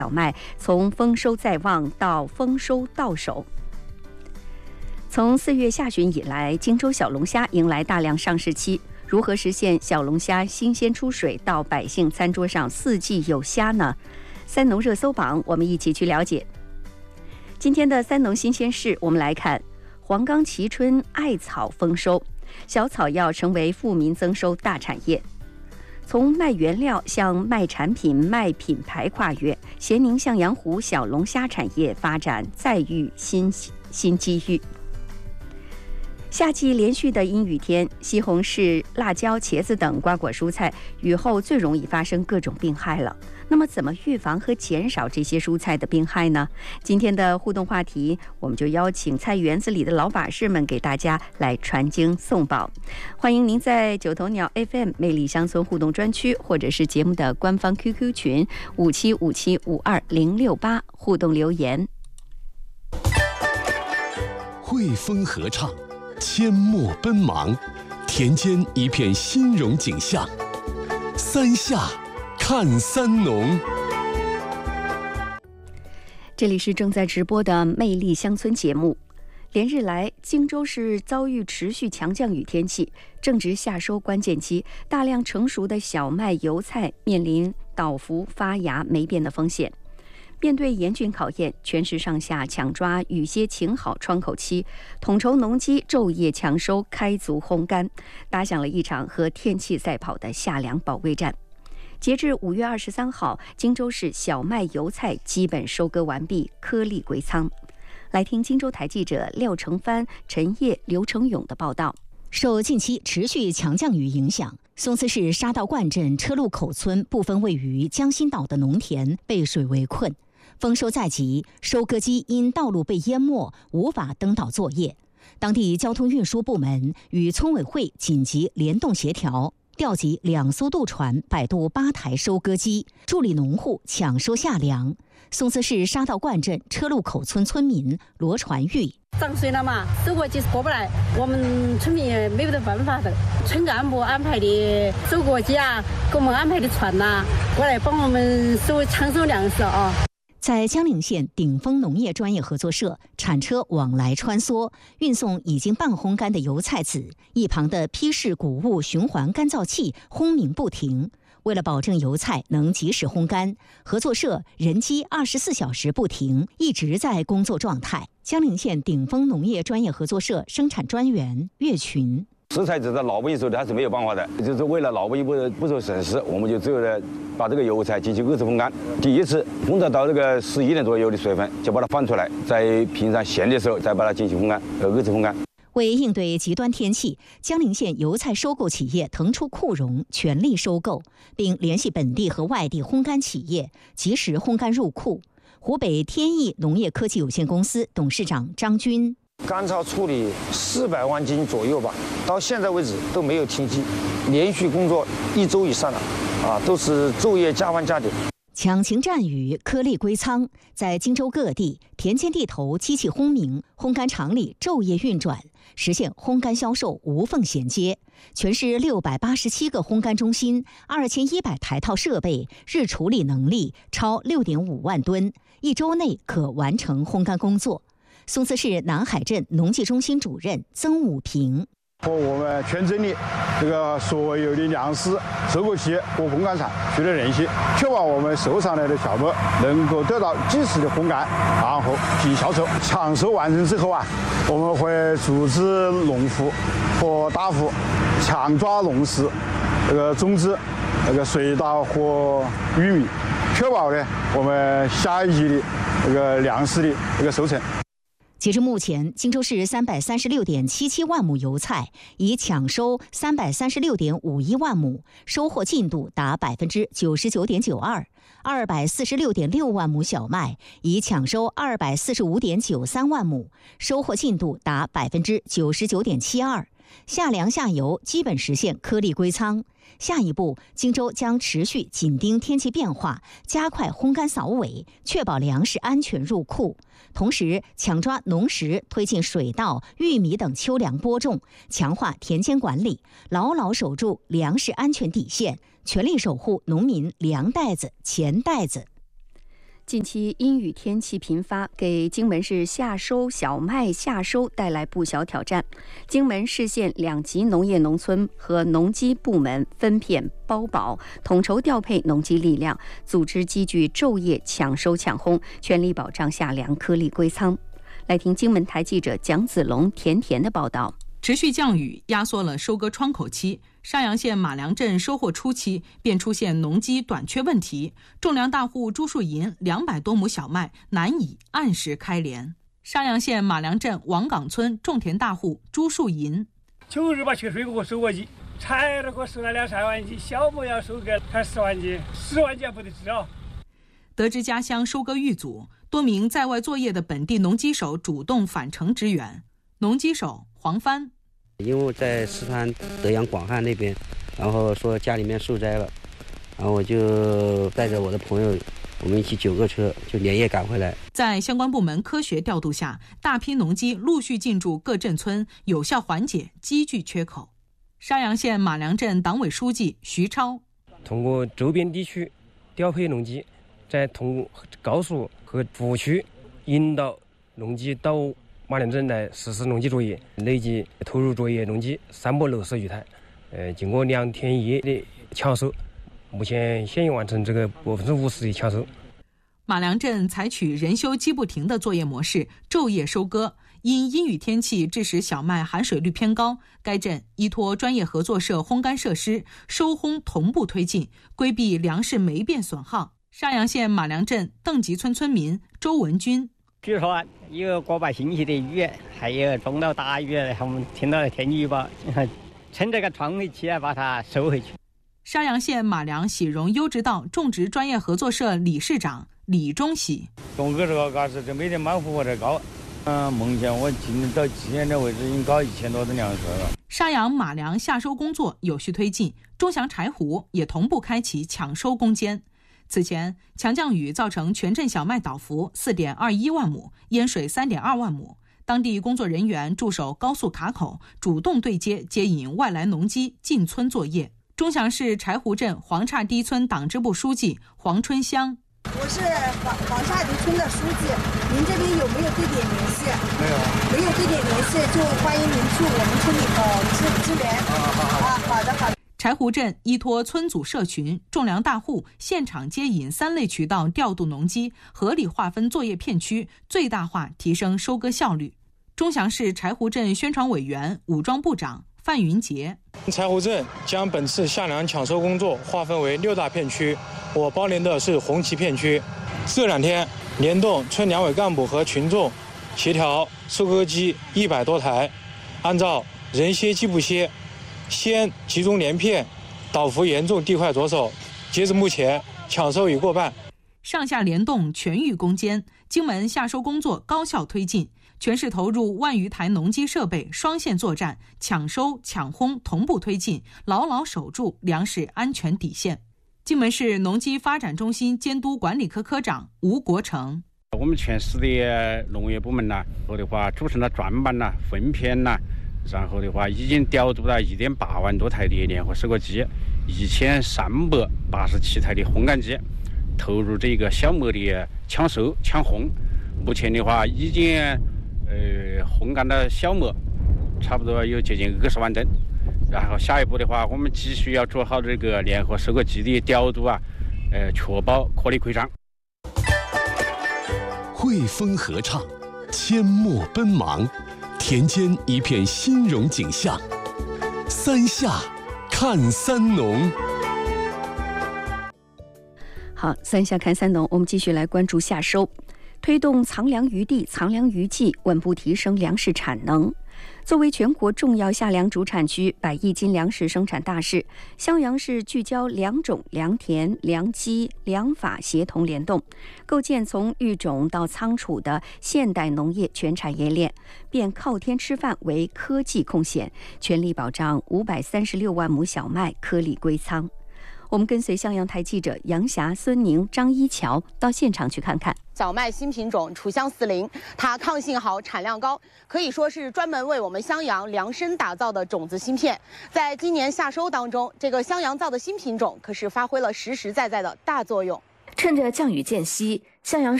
小麦从丰收在望到丰收到手。从4月下旬以来，荆州小龙虾迎来大量上市期。如何实现小龙虾新鲜出水到百姓餐桌上四季有虾呢？三农热搜榜，我们一起去了解。今天的三农新鲜事，我们来看黄冈蕲春艾草丰收，小草药成为富民增收大产业。从卖原料向卖产品、卖品牌跨越，咸宁向阳湖小龙虾产业发展再遇新机遇。夏季连续的阴雨天，西红柿、辣椒、茄子等瓜果蔬菜雨后最容易发生各种病害了。那么怎么预防和减少这些蔬菜的病害呢？今天的互动话题，我们就邀请菜园子里的老把式们给大家来传经送宝。欢迎您在九头鸟 FM 魅力乡村互动专区，或者是节目的官方 QQ 群5757520068互动留言。 汇丰合唱，阡陌奔忙，田间一片欣荣景象。三夏看三农， 这里是正在直播的魅力乡村节目。连日来，荆州市遭遇持续强降雨天气，正值夏收关键期，大量成熟的小麦、油菜面临倒伏、发芽、霉变的风险。面对严峻考验，全市上下抢抓雨歇晴好窗口期，统筹农机昼夜抢收，开足烘干，打响了一场和天气赛跑的夏粮保卫战。截至5月23号，荆州市小麦、油菜基本收割完毕，颗粒归仓。来听荆州台记者廖成帆、陈烨、刘成勇的报道。 受近期持续强降雨影响，松滋市沙道灌镇车路口村部分位于江心岛的农田被水围困。丰收在即，收割机因道路被淹没，无法登岛作业。当地交通运输部门与村委会紧急联动协调，调集2艘渡船、摆渡8台收割机，助力农户抢收夏粮。松滋市沙道灌镇车路口村村民罗传玉： 涨水了嘛，收割机是过不来，我们村民也没有办法的。村干部安排的收割机啊，给我们安排的船呐，过来帮我们抢收粮食啊。 在江陵县鼎丰农业专业合作社，铲车往来穿梭，运送已经半烘干的油菜籽，一旁的批式谷物循环干燥器轰鸣不停。为了保证油菜能及时烘干，合作社人机24小时不停，一直在工作状态。江陵县鼎丰农业专业合作社生产专员岳群： 食材只在老百姓手里还是没有办法的，就是为了老百姓不受损失，我们就只有把这个油菜进行2次烘干。第一次烘到这个11点左右的水分，就把它放出来，在平常咸的时候再把它进行烘干，2次烘干。 为应对极端天气，江陵县油菜收购企业腾出库容，全力收购，并联系本地和外地烘干企业，及时烘干入库。湖北天益农业科技有限公司董事长张军： 干燥处理400万斤左右吧，到现在为止都没有停机，连续工作1周以上了，都是昼夜加班加点。 抢晴战雨，颗粒归仓，在荆州各地田间地头机器轰鸣，烘干厂里昼夜运转，实现烘干销售无缝衔接。全市687个烘干中心，2100台套设备，日处理能力超6.5万吨，1周内可完成烘干工作。松滋市南海镇农技中心主任曾武平： 和我们全镇的这个所有的粮食收购企业和烘干厂取得联系，确保我们收上来的小麦能够得到及时的烘干，然后进行销售。抢收完成之后我们会组织农户和大户强抓农时种子、水稻和玉米，确保我们下一季的粮食的收成。 截至目前，荆州市336.77万亩油菜已抢收336.51万亩，收获进度达99.92%；246.6万亩小麦已抢收245.93万亩，收获进度达99.72%。夏粮下游基本实现颗粒归仓。下一步，荆州将持续紧盯天气变化，加快烘干扫尾，确保粮食安全入库。同时，抢抓农时，推进水稻、玉米等秋粮播种，强化田间管理，牢牢守住粮食安全底线，全力守护农民粮袋子、钱袋子。 近期阴雨天气频发，给荆门市夏收小麦夏收带来不小挑战。荆门市县2级农业农村和农机部门分片包保，统筹调配农机力量，组织机具昼夜抢收抢烘，全力保障夏粮颗粒归仓。来听荆门台记者蒋子龙、田田的报道。 持续降雨压缩了收割窗口期，沙阳县马良镇收获初期便出现农机短缺问题，种粮大户朱树银200多亩小麦难以按时开镰。沙阳县马良镇王岗村种田大户朱树银 9日把缺水给我收过去，柴了给我收了2-3万斤，小麦要收个才10万斤，10万斤不得吃啊！ 得知家乡收割遇阻，多名在外作业的本地农机手主动返城支援。农机手黄帆， 因为我在四川德阳广汉那边，然后说家里面受灾了，然后我就带着我的朋友，我们一起9个车就连夜赶回来。 在相关部门科学调度下，大批农机陆续进驻各镇村，有效缓解机具缺口。沙阳县马良镇党委书记徐超， 通过周边地区调配农机，再通过高速和服务区引导农机到马良镇来实施农机作业，累计投入作业农机360余台。经过2天1夜的抢收，目前现已完成这个50%的抢收。 马良镇采取人休机不停的作业模式，昼夜收割。因阴雨天气致使小麦含水率偏高，该镇依托专业合作社烘干设施，收烘同步推进，规避粮食霉变损耗。沙阳县马良镇邓集村村民周文军， 比如说有个把星期的雨，还有中到大雨，我们听到天气预报，趁这个窗口期把它收回去。 沙阳县马良喜荣优质稻种植专业合作社理事长李忠喜， 种个这个嘎子，这每天满户口这高。目前我到今天的为止已经搞1000多吨粮食了。 沙阳马良夏收工作有序推进，钟祥柴胡也同步开启抢收攻坚。此前，强降雨造成全镇小麦倒伏4.21万亩，淹水3.2万亩。当地工作人员驻守高速卡口，主动对接接引外来农机进村作业。钟祥市柴胡镇黄岔堤村党支部书记黄春香， 我是黄岔堤村的书记，您这边有没有对点联系？没有对点联系，就欢迎您去我们村里支援。好的。 柴胡镇依托村组社群、种粮大户现场接引3类渠道调度农机，合理划分作业片区，最大化提升收割效率。钟祥市柴胡镇宣传委员、武装部长范云杰， 柴胡镇将本次夏粮抢收工作划分为6大片区，我包联的是红旗片区。这2天联动村粮委干部和群众，协调收割机100多台，按照人歇机不歇，先集中连片，倒伏严重地块着手。截至目前，抢收已过半。 上下联动，全域攻坚，荆门夏收工作高效推进，全市投入1万余台农机设备，双线作战，抢收抢烘同步推进，牢牢守住粮食安全底线。荆门市农机发展中心监督管理科科长吴国成， 我们全市的农业部门组成了专班分片然后已经调度了1.8万多台的联合收割机，1387台的烘干机，投入这个小麦的抢收抢烘。目前已经烘干的小麦差不多有接近20万吨。然后下一步我们继续要做好这个联合收割机的调度确保颗粒归张。 汇丰合唱，阡陌奔忙，田间一片欣荣景象。3夏看3农。 好，3夏看3农，我们继续来关注夏收，推动藏粮于地、藏粮于技，稳步提升粮食产能。作为全国重要夏粮主产区，100亿斤粮食生产大市，襄阳市聚焦粮种、粮田、粮机、粮法协同联动，构建从育种到仓储的现代农业全产业链，变靠天吃饭为科技贡献，全力保障536万亩小麦颗粒归仓。我们跟随襄阳台记者杨霞、孙宁、张一桥到现场去看看。 小麦新品种楚香40，它抗性好，产量高，可以说是专门为我们襄阳量身打造的种子芯片。在今年夏收当中，这个襄阳造的新品种可是发挥了实实在在的大作用。 趁着降雨间隙，襄阳